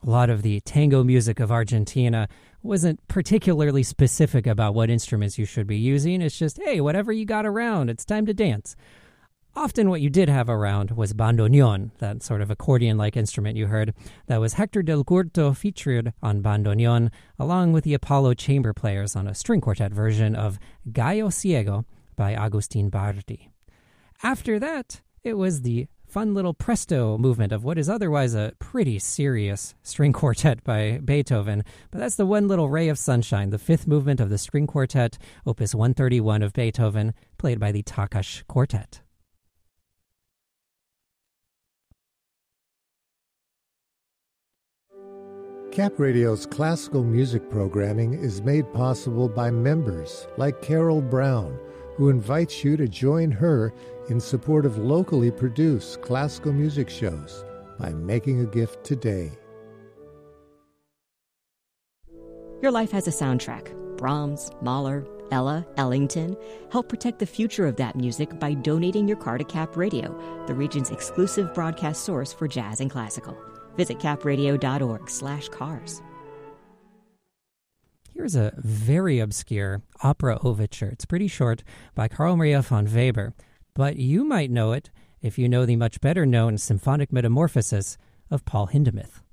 A lot of the tango music of Argentina wasn't particularly specific about what instruments you should be using. It's just, hey, whatever you got around, it's time to dance. Often what you did have around was bandoneon, that sort of accordion-like instrument you heard. That was Hector del Curto featured on bandoneon, along with the Apollo chamber players on a string quartet version of Gallo Ciego by Agustin Bardi. After that, it was the fun little presto movement of what is otherwise a pretty serious string quartet by Beethoven. But that's the one little ray of sunshine, the fifth movement of the string quartet, opus 131 of Beethoven, played by the Takács Quartet. Cap Radio's classical music programming is made possible by members like Carol Brown, who invites you to join her in support of locally produced classical music shows by making a gift today. Your life has a soundtrack. Brahms, Mahler, Ella, Ellington. Help protect the future of that music by donating your car to Cap Radio, the region's exclusive broadcast source for jazz and classical. Visit capradio.org/cars. Here's a very obscure opera overture. It's pretty short, by Carl Maria von Weber, but you might know it if you know the much better known symphonic metamorphosis of Paul Hindemith.